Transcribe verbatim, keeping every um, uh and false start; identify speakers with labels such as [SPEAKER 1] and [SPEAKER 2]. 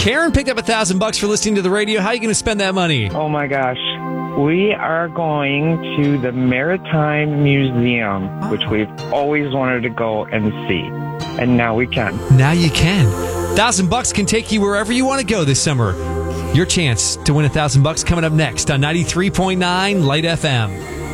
[SPEAKER 1] Karen picked up a thousand bucks for listening to the radio. How are you going to spend that money?
[SPEAKER 2] Oh my gosh. We are going to the Maritime Museum, oh. which we've always wanted to go and see. And now we can.
[SPEAKER 1] Now you can. Thousand bucks can take you wherever you want to go this summer. Your chance to win a thousand bucks coming up next on ninety-three point nine Light F M.